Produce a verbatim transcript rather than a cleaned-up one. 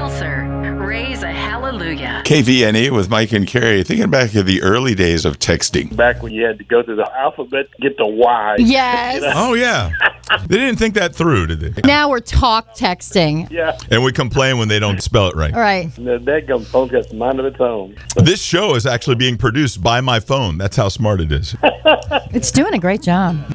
Meltzer, raise a hallelujah. K V N E with Mike and Carrie. Thinking back to the early days of texting. Back when you had to go through the alphabet to get the Y. Yes. You know? Oh, yeah. They didn't think that through, did they? Now we're talk texting. Yeah. And we complain when they don't spell it right. All right. And that daggum phone's got some mind of its own. This show is actually being produced by my phone. That's how smart it is. It's doing a great job.